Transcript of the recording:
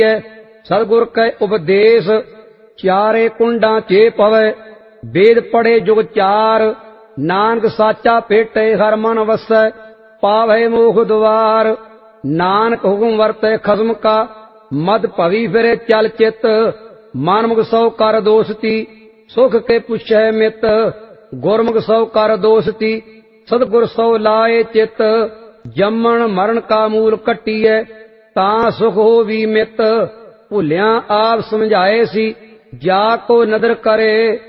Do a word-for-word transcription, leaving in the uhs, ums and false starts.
है। सतगुर कै उपदेश चारे कुंडा चे पवै। वेद पढ़े जुग चार नानक साचा भेटे हर मन वसै। पावै मोख द्वार नानक हुक्म वरतै खसम का। मद भवी फिरे चल चित मानमुख सौ कर दोषती। सुख के पुछै मित गुरमुख सौ कर दोषती। सतगुर सौ लाए चित जमन मरण का मूल कट्टीऐ। तां सुख हो भी मित भुलिया आप समझाए सी। जा को नदर करे